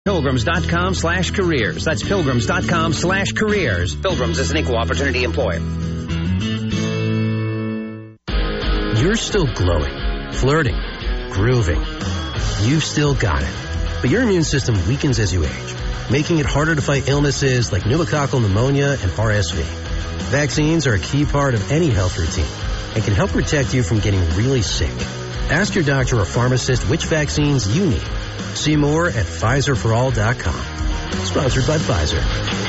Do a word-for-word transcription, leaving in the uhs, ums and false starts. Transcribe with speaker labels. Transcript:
Speaker 1: Pilgrims.com slash careers. That's pilgrims.com slash careers. Pilgrims is an equal opportunity employer.
Speaker 2: You're still glowing, flirting, grooving. You've still got it. But your immune system weakens as you age, making it harder to fight illnesses like pneumococcal pneumonia and R S V. Vaccines are a key part of any health routine and can help protect you from getting really sick. Ask your doctor or pharmacist which vaccines you need. See more at Pfizer for all dot com. Sponsored by Pfizer.